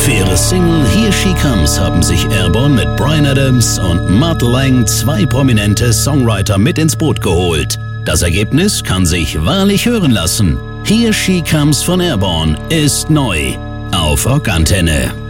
Für ihre Single Here She Comes haben sich Airborne mit Bryan Adams und Mutt Lange 2 prominente Songwriter mit ins Boot geholt. Das Ergebnis kann sich wahrlich hören lassen. Here She Comes von Airborne ist neu auf Rockantenne.